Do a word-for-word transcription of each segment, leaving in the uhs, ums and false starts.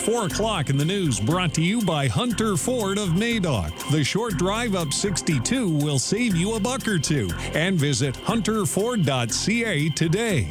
four o'clock in the news brought to you by Hunter Ford of Madoc. The short drive up sixty-two will save you a buck or two. And visit hunter ford dot c a today.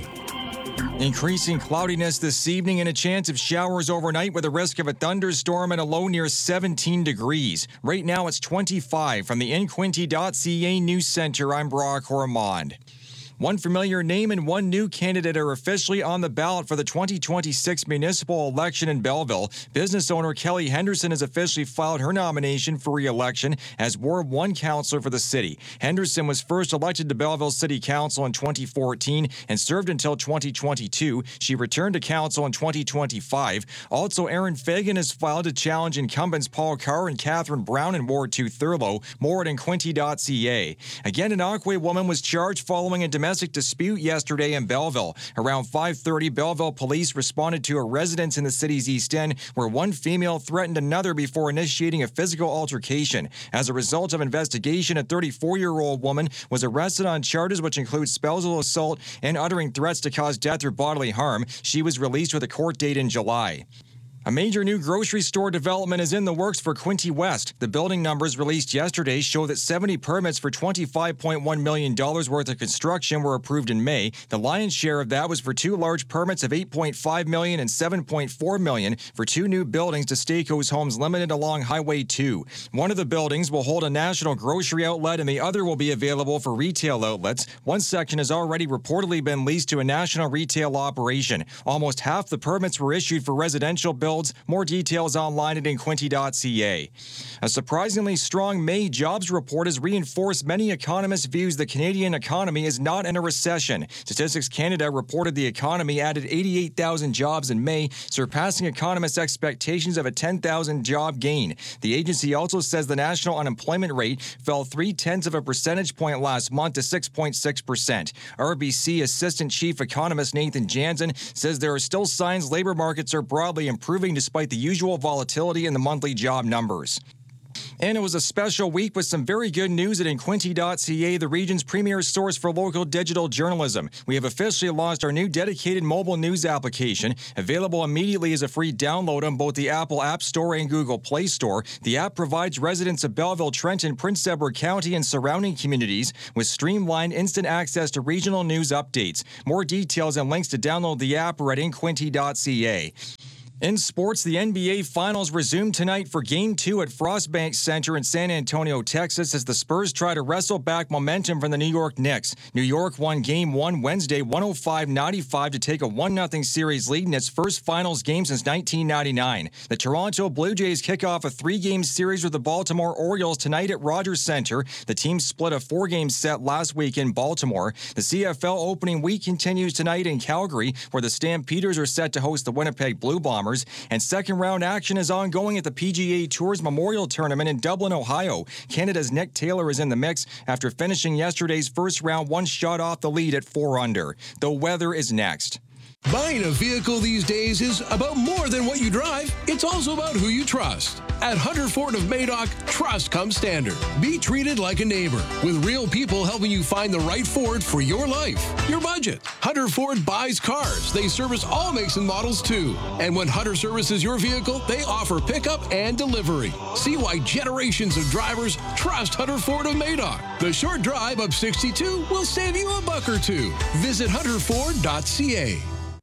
Increasing cloudiness this evening and a chance of showers overnight with a risk of a thunderstorm and a low near seventeen degrees. Right now it's twenty-five. From the in quinte dot c a News Center, I'm Brock Ormond. One familiar name and one new candidate are officially on the ballot for the twenty twenty-six municipal election in Belleville. Business owner Kelly Henderson has officially filed her nomination for re-election as Ward one councillor for the city. Henderson was first elected to Belleville City Council in twenty fourteen and served until twenty twenty-two. She returned to council in twenty twenty-five. Also, Aaron Fagan has filed to challenge incumbents Paul Carr and Catherine Brown in Ward two Thurlow. More at in quinte dot c a. Again, an Aquay woman was charged following a domestic Domestic dispute yesterday in Belleville. Around five thirty, Belleville police responded to a residence in the city's East End where one female threatened another before initiating a physical altercation. As a result of investigation, a thirty-four-year-old woman was arrested on charges which include spousal assault and uttering threats to cause death or bodily harm. She was released with a court date in July. A major new grocery store development is in the works for Quinte West. The building numbers released yesterday show that seventy permits for twenty-five point one million dollars worth of construction were approved in May. The lion's share of that was for two large permits of eight point five million dollars and seven point four million dollars for two new buildings to Stacos Homes Limited along Highway two. One of the buildings will hold a national grocery outlet and the other will be available for retail outlets. One section has already reportedly been leased to a national retail operation. Almost half the permits were issued for residential buildings. More details online at in quinte dot c a. A surprisingly strong May jobs report has reinforced many economists' views the Canadian economy is not in a recession. Statistics Canada reported the economy added eighty-eight thousand jobs in May, surpassing economists' expectations of a ten thousand job gain. The agency also says the national unemployment rate fell three-tenths of a percentage point last month to six point six percent. R B C Assistant Chief Economist Nathan Jansen says there are still signs labor markets are broadly improving despite the usual volatility in the monthly job numbers. And it was a special week with some very good news at in quinte dot c a, the region's premier source for local digital journalism. We have officially launched our new dedicated mobile news application, available immediately as a free download on both the Apple App Store and Google Play Store. The app provides residents of Belleville, Trenton, Prince Edward County, and surrounding communities with streamlined instant access to regional news updates. More details and links to download the app are at in quinte dot c a. In sports, the N B A Finals resume tonight for Game two at Frostbank Center in San Antonio, Texas, as the Spurs try to wrestle back momentum from the New York Knicks. New York won Game one Wednesday one oh five ninety-five to take a one nothing series lead in its first Finals game since nineteen ninety-nine. The Toronto Blue Jays kick off a three-game series with the Baltimore Orioles tonight at Rogers Center. The team split a four-game set last week in Baltimore. The C F L opening week continues tonight in Calgary, where the Stampeders are set to host the Winnipeg Blue Bombers. And second round action is ongoing at the P G A Tour's Memorial Tournament in Dublin, Ohio. Canada's Nick Taylor is in the mix after finishing yesterday's first round one shot off the lead at four under. The weather is next. Buying a vehicle these days is about more than what you drive. It's also about who you trust. At Hunter Ford of Madoc, trust comes standard. Be treated like a neighbor, with real people helping you find the right Ford for your life, your budget. Hunter Ford buys cars. They service all makes and models too. And when Hunter services your vehicle, they offer pickup and delivery. See why generations of drivers trust Hunter Ford of Madoc. The short drive up sixty-two will save you a buck or two. Visit hunter ford dot c a.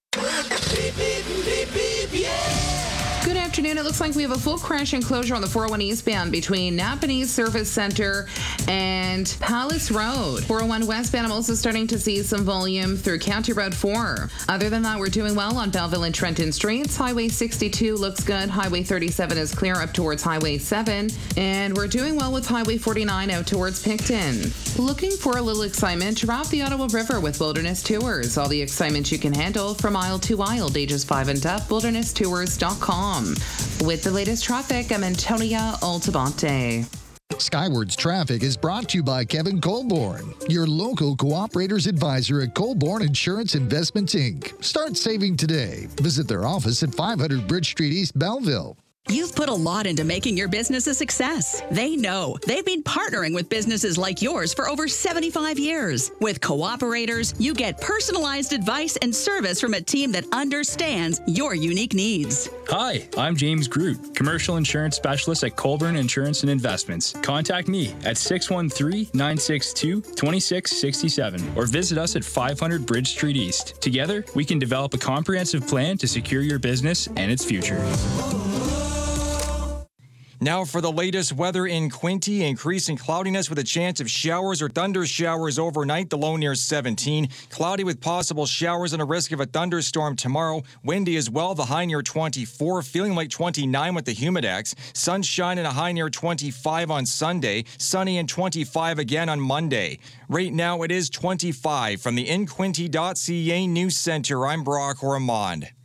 Beep, beep, beep, beep, yeah. Good afternoon. It looks like we have a full crash enclosure on the four oh one eastbound between Napanee Service Center and Palace Road. four oh one westbound, I'm also starting to see some volume through County Road four. Other than that, we're doing well on Belleville and Trenton Streets. Highway sixty-two looks good. Highway thirty-seven is clear up towards Highway seven. And we're doing well with Highway forty-nine out towards Picton. Looking for a little excitement? Drop the Ottawa River with Wilderness Tours. All the excitement you can handle from aisle to aisle, ages five and up, wilderness tours dot com. With the latest traffic, I'm Antonia Altabante. Skywards Traffic is brought to you by Kevin Colborne, your local cooperators advisor at Colborne Insurance Investments, Incorporated. Start saving today. Visit their office at five hundred Bridge Street, East Belleville. You've put a lot into making your business a success. They know. They've been partnering with businesses like yours for over seventy-five years. With Cooperators, you get personalized advice and service from a team that understands your unique needs. Hi, I'm James Groot, commercial insurance specialist at Colburn Insurance and Investments. Contact me at six one three, nine six two, two six six seven or visit us at five hundred Bridge Street East. Together, we can develop a comprehensive plan to secure your business and its future. Now for the latest weather in Quinte. Increasing cloudiness with a chance of showers or thunder showers overnight. The low near seventeen. Cloudy with possible showers and a risk of a thunderstorm tomorrow. Windy as well. The high near twenty-four. Feeling like twenty-nine with the Humidex. Sunshine and a high near twenty-five on Sunday. Sunny and twenty-five again on Monday. Right now it is twenty-five. From the in quinte dot c a News Center, I'm Brock Ormond.